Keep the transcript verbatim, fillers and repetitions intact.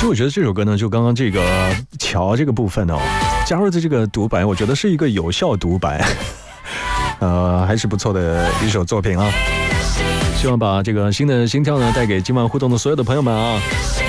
实我觉得这首歌呢，就刚刚这个桥这个部分哦，加入的这个独白，我觉得是一个有效独白，呃，还是不错的一首作品啊。希望把这个新的心跳呢带给今晚互动的所有的朋友们啊。